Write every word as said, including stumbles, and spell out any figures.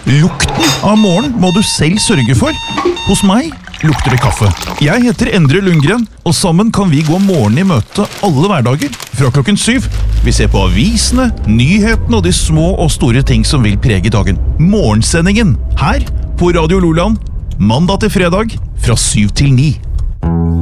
Lukten av morgen må du selv sørge for. Hos meg lukter det kaffe. Jeg heter Endre Lundgren, og sammen kan vi gå morgen i møte alle hverdager fra klokken syv. Vi ser på avisene, nyhetene og de små og store ting som vil prege dagen. Morgensendingen her på Radio Loland, mandag til fredag fra syv til ni.